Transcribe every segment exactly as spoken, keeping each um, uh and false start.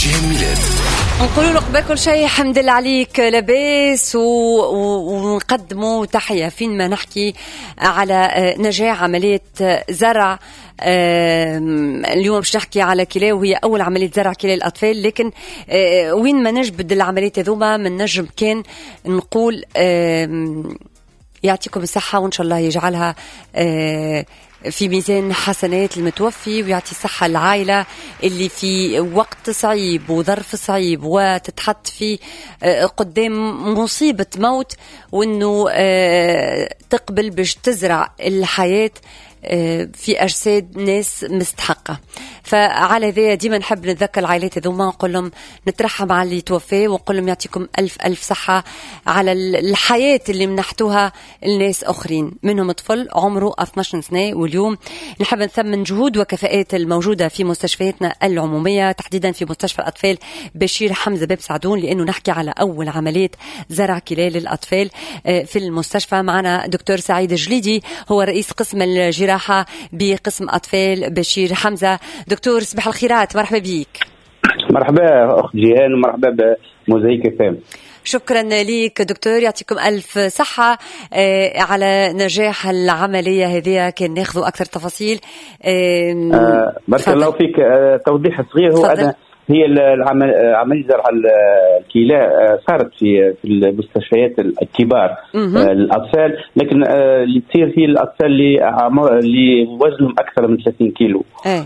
جيهان ميلاد. نقول له قبل كل شيء الحمد لله عليك لاباس، ونقدموا تحية فين ما نحكي على نجاح عملية زرع. اليوم باش نحكي على كلى، وهي أول عملية زرع كلى الأطفال، لكن وين ما نجبد العمليات هذوما من نجم كان نقول يعطيكم الصحة، وإن شاء الله يجعلها في ميزان حسنات المتوفي، ويعطي الصحة العائلة اللي في وقت صعيب وظرف صعيب وتتحط في قدام مصيبة موت، وإنه تقبل باش تزرع الحياة في أجساد ناس مستحقة. فعلى ذا ديما نحب نتذكر العائلات هذوما، ونقول لهم نترحم على اللي توفى، ونقول لهم يعطيكم ألف ألف صحة على الحياة اللي منحتوها الناس آخرين، منهم طفل عمره اثناش سنة. واليوم نحب نثمن جهود وكفاءات الموجودة في مستشفياتنا العمومية، تحديدا في مستشفى الأطفال بشير حمزة باب سعدون، لأنه نحكي على أول عملية زرع كلى للأطفال في المستشفى. معنا دكتور سعيد جليدي، هو رئيس قسم الجراحة بقسم أطفال بشير حمزة. دكتور صباح الخيرات، مرحبا بيك. مرحبا أخت جيهان، ومرحبا بموزايك فام. شكرا ليك دكتور، يعطيكم ألف صحة على نجاح العملية هذه. كان ناخذ أكثر تفاصيل. آه بارك الله فيك. آه توضيح صغير، هو أنا هي عملية زرع الكلى صارت في في المستشفيات الكبار للأطفال، لكن اللي تصير هي الأطفال اللي اللي وزنهم أكثر من ثلاثين كيلو.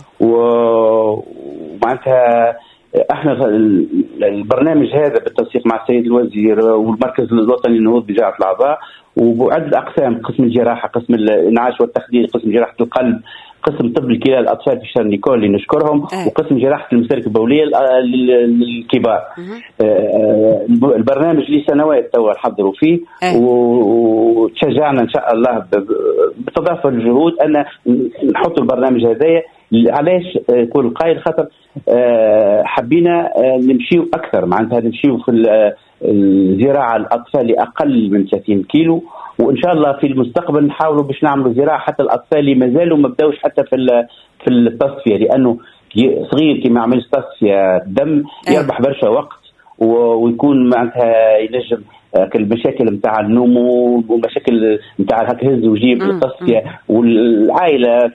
ومعناتها احنا البرنامج هذا بالتنسيق مع السيد الوزير والمركز الوطني للنهوض بجراحة الأعضاء وبعدة أقسام، قسم الجراحة، قسم الإنعاش والتخدير، قسم جراحة القلب، قسم طب الكلى الأطفال في شارع نيكول اللي نشكرهم، أه. وقسم جراحة المسالك البولية للكبار. أه. البرنامج لي سنوات توا نحضروا فيه، أه. وتشجعنا إن شاء الله بتضافر الجهود أن نحط البرنامج هذايا. علاش يقول القائل؟ خاطر أه حبينا أه نمشيو أكثر، معناتها نمشيو في الزراعة الأطفال لأقل من ثلاثين كيلو، وإن شاء الله في المستقبل نحاولوا باش نعملوا زراعة حتى الأطفال اللي مازالوا ما بداوش حتى في في التصفية، لأنه صغير كي ما يعملش تصفية دم يربح برشا وقت، ويكون معناتها ينجم المشاكل نتاع النمو والمشاكل نتاع هكا هز وجيب التصفية والعائلة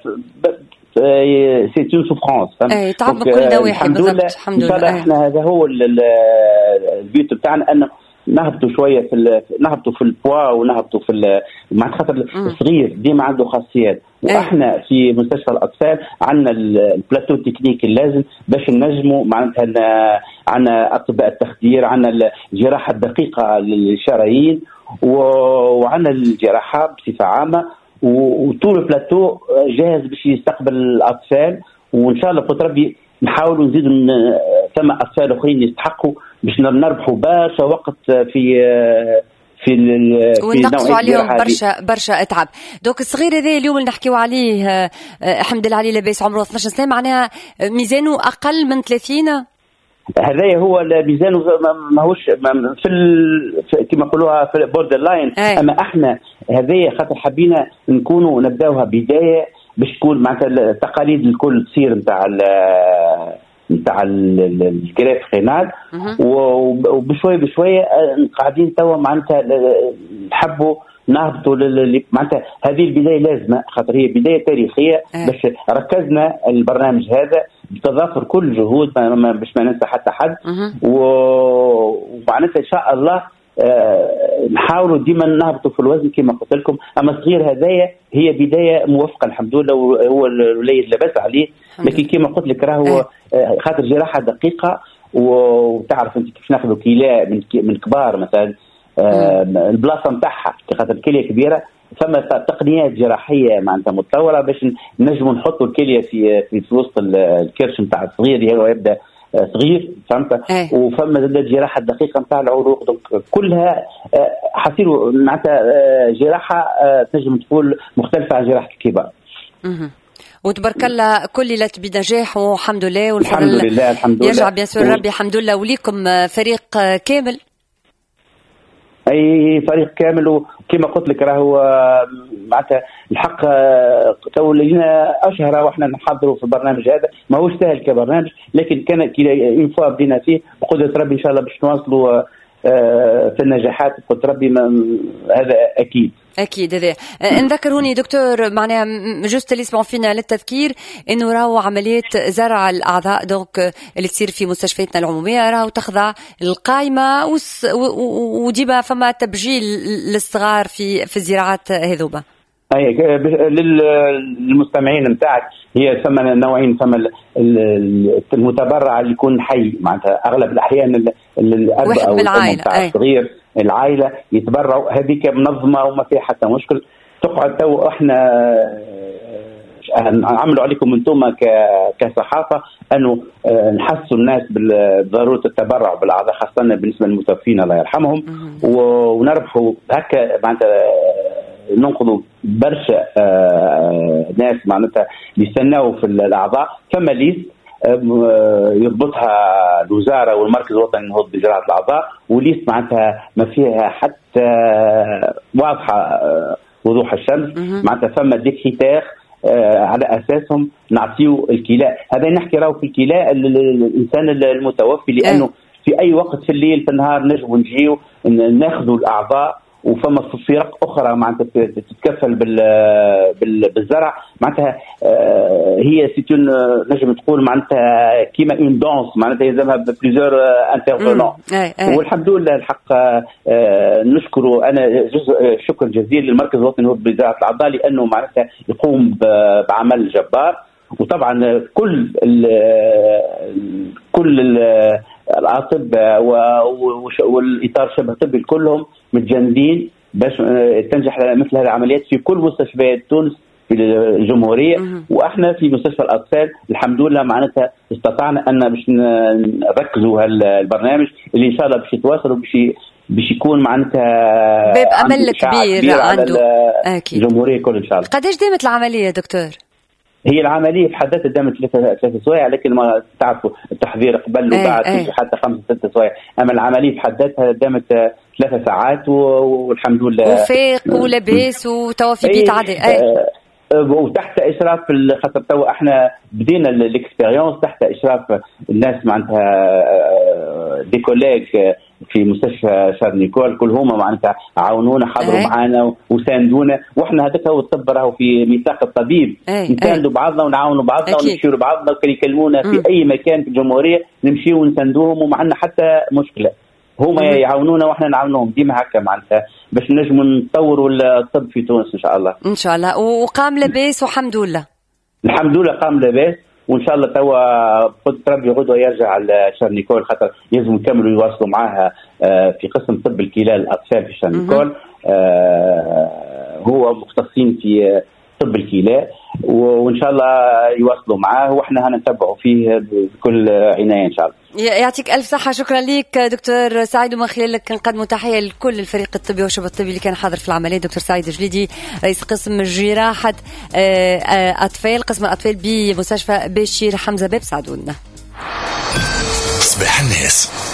سي تو سوفرانس. اي تعب كل نواحي بالضبط. الحمد لله. لله احنا هذا هو البيوت بتاعنا، انه نهبطوا شويه في نهبطوا في البوا ونهبطوا في مع خاطر الصغير ديما عنده خاصيات، واحنا في مستشفى الاطفال عندنا البلاتو تكنيك اللازم باش ننجموا معناتها عندنا اطباء التخدير، عندنا الجراحه الدقيقه للشرايين، وعندنا الجراحه بصفه عامه، وطول البلاتو جاهز باش يستقبل الأطفال. وإن شاء الله قلت ربي نحاولوا نزيد ثم أطفال آخرين يستحقوا باش نربحوا برشا وقت في في ونقصوا عليهم برشا برشا اتعب. دوك الصغير هذا اليوم اللي نحكيو عليه الحمد لله عليه لاباس، عمره اثناش سنة، معناها ميزانه أقل من ثلاثين. هذا هو الميزان، ماهوش في, في كما يقولوها في بوردر لاين. اما احنا هذه خاطر حبينا نكونوا نبداوها بدايه باش تكون معناتها التقاليد الكل تصير نتاع نتاع الجراف خينات، وبشويه بشويه قاعدين توا معناتها نحبوا نهبطوا معناتها هذه البدايه لازمه، خاطر هي بدايه تاريخيه باش ركزنا البرنامج هذا بتضافر كل جهود باش ما ننسى حتى حد، ومعناتها ان شاء الله أه نحاولوا ديما نهبطوا في الوزن كما قلت لكم. اما الصغير هذايا هي بدايه موفقه الحمد لله، وهو الوليد لاباس عليه، لكن كما قلت لك راهو خاطر جراحه دقيقه، وتعرف انت كيف ناخذوا كلى من من كبار مثلا أه البلاصه نتاعها خاطر الكليه كبيره، ثم تقنيات جراحيه معناتها متطوره باش نجموا نحطوا الكليه في في وسط الكرش نتاع الصغير اللي هو يبدا صغير، فهمت؟ وفما الجراحه الدقيقه نتاع العروق، دونك كلها حصيروا معناتها جراحه تنجم تقول مختلفه عن جراحه الكبار. وتبارك الله كللت بنجاح والحمد لله، والفضل الحمد لله الحمد لله يرجع بيان سور ربي الحمد لله. وليكم فريق كامل. اي فريق كامل. وكما قلت لك راهو معناتها الحق تو لينا اشهر واحنا نحضروا في البرنامج هذا، ماهوش سهل كبرنامج، لكن كان كي انفوا بدينا فيه بقدره ربي ان شاء الله باش نواصلوا في النجاحات قلت ربي، هذا اكيد اكيد. هذا نذكروني دكتور معناها جوست اللي يسمعوا فينا للتذكير انه راهو عمليات زرع الاعضاء دونك اللي تصير في مستشفياتنا العموميه راهو تخضع القائمه وديما فما تبجيل للصغار في في الزراعات هذوما. اي للمستمعين نتاعك هي ثم نوعين، ثم المتبرع اللي يكون حي معناتها اغلب الاحيان الاب او الام الصغير العائله يتبرعوا، هذيك منظمه وما فيها حتى مشكل. تقعد تو احنا نعملوا عليكم انتم كصحافه انه نحسوا الناس بضروره التبرع بالاعضاء خاصه بالنسبه للمتوفين الله يرحمهم، ونربحوا هكا معناتها ننقذوا برشا ناس معناتها يستناوا في الاعضاء. ثم ليست يضبطها الوزاره والمركز الوطني للنهوض بزراعه الاعضاء، وليست معناتها ما فيها حتى واضحه وضوح الشمس، معناتها فما ديك حتاخ على اساسهم نعطيو الكلاء. هذا نحكي راهو في الكلاء الانسان المتوفي، لانه في اي وقت في الليل في النهار نجموا نجيو ناخذوا الاعضاء، وفما فرق اخرى معناتها تتكفل بالزرع. معناتها هي سيتون نجم تقول معناتها كيما اون دونس، معناتها يلزمها ببليزيور انترفونون. والحمد لله الحق نشكره انا جزء شكر جزيل للمركز الوطني لزراعه الاعضاء، لانه معناتها يقوم بعمل جبار. وطبعا كل ال كل ال الاطباء والاطار الشبه الطبي كلهم متجندين باش تنجح مثل هذه العمليات في كل مستشفيات تونس في الجمهوريه. واحنا في مستشفى الاطفال الحمد لله معناتها استطعنا ان باش نركزوا هالبرنامج اللي ان شاء الله باش يتواصل وباش باش يكون معناتها باب امل كبير عنده الجمهوريه كل ان شاء الله. قداش دامت العمليه دكتور؟ هي العمليه في حد ذاتها دامت ثلاثة ثلاثة سوايع، لكن ما تعرفوا التحضير قبل وبعد أي أي. حتى خمسة ستة سوايع، اما العمليه في حد ذاتها دامت ثلاثة ساعات والحمد لله وفاق ولباس وتوفي بيتعدي اي وتحت اشراف خاطر تو احنا بدينا الاكسبيريونس تحت اشراف الناس معناتها دي كوليج في مستشفى شارل نيكول كلهم معناتها عاونونا حضروا معنا وساندونا، واحنا هذاك هو الطب راهو في ميثاق الطبيب نساندوا بعضنا ونعاونوا بعضنا ونمشيوا لبعضنا، وكان يكلمونا في اي مكان في الجمهوريه نمشيو ونساندوهم وما عندنا حتى مشكله، هما يعاونونا واحنا نعاونوهم ديما هكا معناتها باش نجموا نطوروا الطب في تونس ان شاء الله. ان شاء الله. وقام لباس والحمد لله. الحمد لله قام لباس، وان شاء الله توا قلت ربي غدوه يرجع على شارل نيكول خاطر لازم يكملوا يواصلوا معاها في قسم طب الكلى الاطفال في شارل نيكول. هو مختصين في طب الكلى وان شاء الله يواصلوا معاه واحنا هنتبعوا فيه بكل عنايه ان شاء الله. يعطيك الف صحه. شكرا لك دكتور سعيد، ومن خلالك نقدم تحيه لكل الفريق الطبي والشباب الطبي اللي كان حاضر في العمليه. دكتور سعيد جليدي رئيس قسم جراحه اطفال قسم الاطفال بمستشفى بشير حمزه باب سعدونا. صباح الناس.